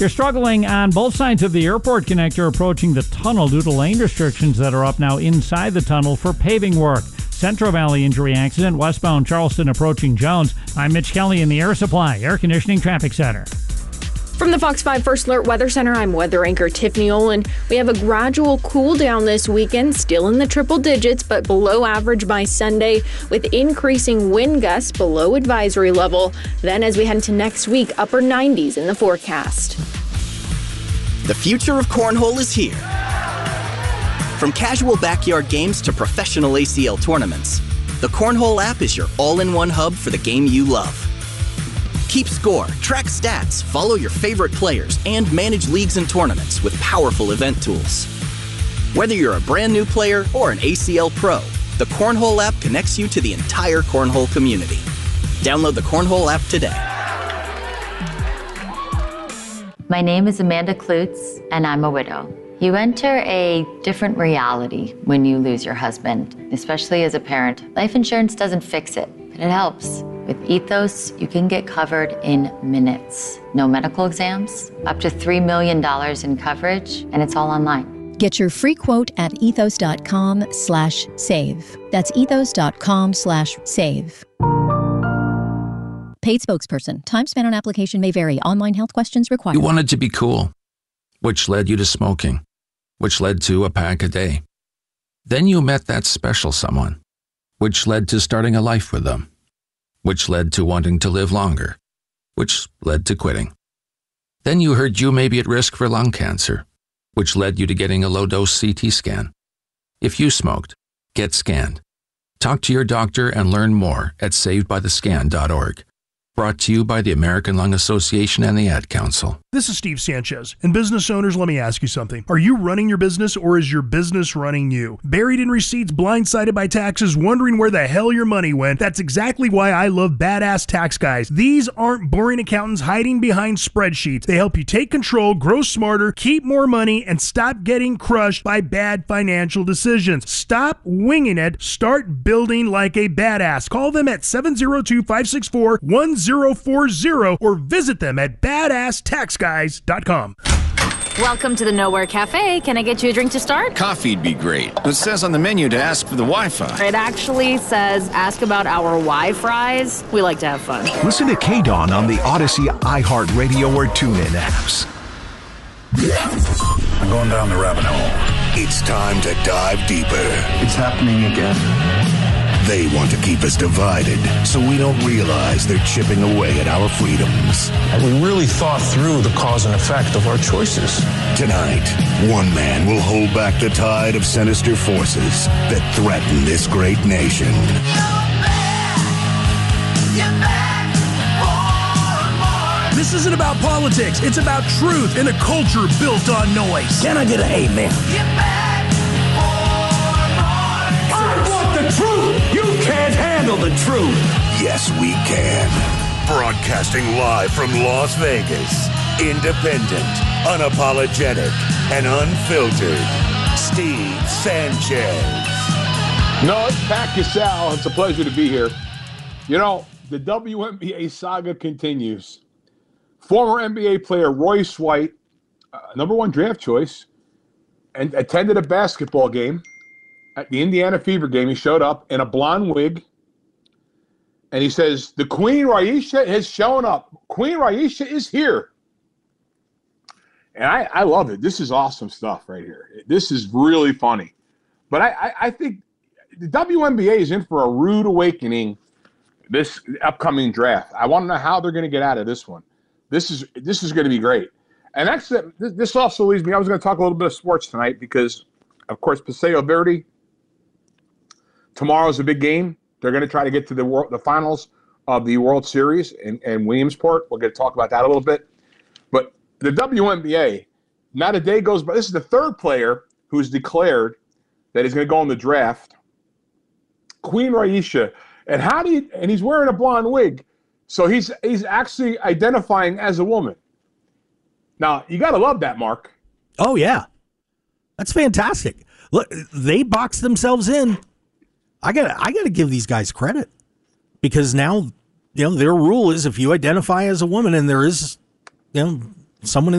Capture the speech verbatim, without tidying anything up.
You're struggling on both sides of the airport connector approaching the tunnel due to lane restrictions that are up now inside the tunnel for paving work. Central Valley injury accident, westbound Charleston approaching Jones. I'm Mitch Kelly in the Air Supply Air Conditioning Traffic Center. From the Fox five First Alert Weather Center, I'm weather anchor Tiffany Olin. We have a gradual cool down this weekend, still in the triple digits, but below average by Sunday, with increasing wind gusts below advisory level. Then as we head into next week, upper nineties in the forecast. The future of cornhole is here. From casual backyard games to professional A C L tournaments, the Cornhole app is your all-in-one hub for the game you love. Keep score, track stats, follow your favorite players, and manage leagues and tournaments with powerful event tools. Whether you're a brand new player or an A C L pro, the Cornhole app connects you to the entire Cornhole community. Download the Cornhole app today. My name is Amanda Klutz, and I'm a widow. You enter a different reality when you lose your husband, especially as a parent. Life insurance doesn't fix it, but it helps. With Ethos, you can get covered in minutes. No medical exams, up to three million dollars in coverage, and it's all online. Get your free quote at ethos.com slash save. That's ethos.com slash save. Paid spokesperson. Time spent on application may vary. Online health questions required. You wanted to be cool, which led you to smoking, which led to a pack a day. Then you met that special someone, which led to starting a life with them, which led to wanting to live longer, which led to quitting. Then you heard you may be at risk for lung cancer, which led you to getting a low-dose C T scan. If you smoked, get scanned. Talk to your doctor and learn more at saved by the scan dot org. Brought to you by the American Lung Association and the Ad Council. This is Steve Sanchez. And business owners, let me ask you something. Are you running your business or is your business running you? Buried in receipts, blindsided by taxes, wondering where the hell your money went? That's exactly why I love Badass Tax Guys. These aren't boring accountants hiding behind spreadsheets. They help you take control, grow smarter, keep more money, and stop getting crushed by bad financial decisions. Stop winging it. Start building like a badass. Call them at seven oh two, five six four, one oh four oh or visit them at badass tax guys dot com. Welcome to the Nowhere Cafe. Can I get you a drink to start? Coffee'd be great. It says on the menu to ask for the Wi-Fi. It actually says ask about our Wi-Fries. We like to have fun. Listen to K-Dawn on the Odyssey, iHeartRadio, or TuneIn apps. I'm going down the rabbit hole. It's time to dive deeper. It's happening again. They want to keep us divided so we don't realize they're chipping away at our freedoms. And we really thought through the cause and effect of our choices. Tonight, one man will hold back the tide of sinister forces that threaten this great nation. This isn't about politics. It's about truth in a culture built on noise. Can I get an amen? The truth! You can't handle the truth! Yes, we can. Broadcasting live from Las Vegas. Independent, unapologetic, and unfiltered. Steve Sanchez. No, it's Pat Casale. It's a pleasure to be here. You know, the W N B A saga continues. Former N B A player Royce White, uh, number one draft choice, and attended a basketball game. At the Indiana Fever game, he showed up in a blonde wig, and he says, the Queen Raisha has shown up. Queen Raisha is here. And I, I love it. This is awesome stuff right here. This is really funny. But I, I, I think the W N B A is in for a rude awakening this upcoming draft. I want to know how they're going to get out of this one. This is this is going to be great. And that's the, this also leads me, I was going to talk a little bit of sports tonight because, of course, Paseo Verde, tomorrow's a big game. They're going to try to get to the world, the finals of the World Series in, in Williamsport. We're going to talk about that a little bit. But the W N B A, not a day goes by. This is the third player who's declared that he's going to go in the draft. Queen Raisha. And how do you, and he's wearing a blonde wig. So he's he's actually identifying as a woman. Now, you got to love that, Mark. Oh, yeah. That's fantastic. Look, they boxed themselves in. I got I got to give these guys credit because now, you know, their rule is if you identify as a woman and there is, you know, someone in